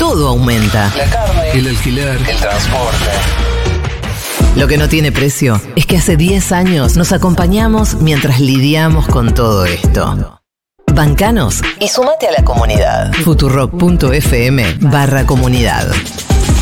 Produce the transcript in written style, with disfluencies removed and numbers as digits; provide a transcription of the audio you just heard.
todo aumenta. La carne, el alquiler, el transporte. Lo que no tiene precio es que hace 10 años nos acompañamos mientras lidiamos con todo esto. Bancanos y sumate a la comunidad. Futurock.fm/comunidad.